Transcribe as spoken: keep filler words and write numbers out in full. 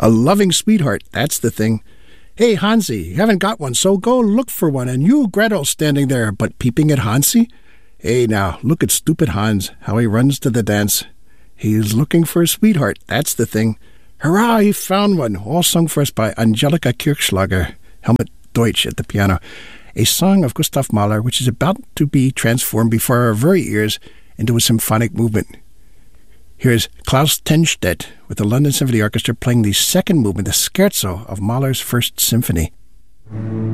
A loving sweetheart, that's the thing. Hey, Hansi, you haven't got one, so go look for one. And you, Gretel, standing there, but peeping at Hansi? Hey, now, look at stupid Hans, how he runs to the dance. He's looking for a sweetheart, that's the thing. Hurrah, he found one, all sung for us by Angelika Kirchschlager, Helmut Deutsch at the piano. A song of Gustav Mahler, which is about to be transformed before our very ears into a symphonic movement. Here's Klaus Tenstedt with the London Symphony Orchestra playing the second movement, the scherzo of Mahler's First Symphony.